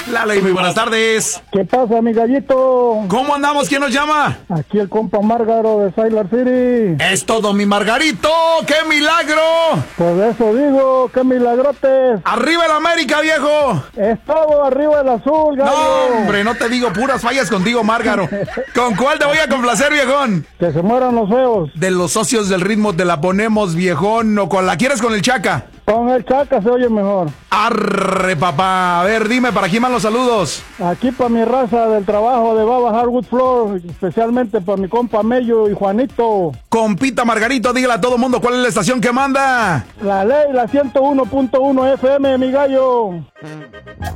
Lalo, muy buenas tardes. ¿Qué pasa, mi gallito? ¿Cómo andamos? ¿Quién nos llama? Aquí el compa Márgaro de Sailor City. Es todo, mi Margarito. ¡Qué milagro! Pues eso digo, qué milagrotes. ¡Arriba el América, viejo! Es todo arriba el azul, gallo. No, hombre, no te digo puras fallas contigo, Márgaro. ¿Con cuál te voy a complacer, viejón? Que se mueran los feos. De los socios del ritmo te la ponemos, viejón. ¿O con la quieres con el Chaca? Con el Chaca se oye mejor. Arre, papá. A ver, dime, ¿para quién van los saludos? Aquí para mi raza del trabajo de Baba Hardwood Floor, especialmente para mi compa Mello y Juanito. Compita Margarito, dígale a todo mundo cuál es la estación que manda. La ley, la 101.1 FM, mi gallo.